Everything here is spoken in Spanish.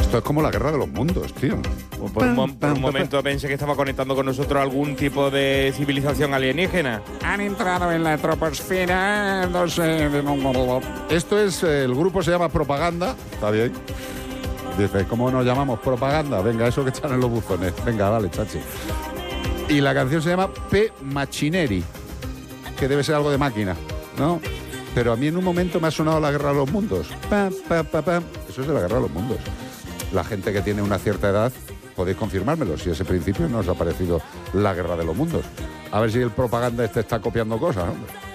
Esto es como la guerra de los mundos, tío. Por un momento pensé que estaba conectando con nosotros algún tipo de civilización alienígena. Han entrado en la troposfera, no sé... Esto es, el grupo se llama Propaganda, está bien. Dice, ¿cómo nos llamamos? Propaganda, venga, eso que echan en los buzones. Venga, dale, chachi. Y la canción se llama P. Machineri, que debe ser algo de máquina, ¿no? Pero a mí en un momento me ha sonado la guerra de los mundos. Pam, pam, pam, pam. Eso es de la guerra de los mundos. La gente que tiene una cierta edad, podéis confirmármelo, si ese principio no os ha parecido la guerra de los mundos. A ver si el Propaganda está copiando cosas, hombre.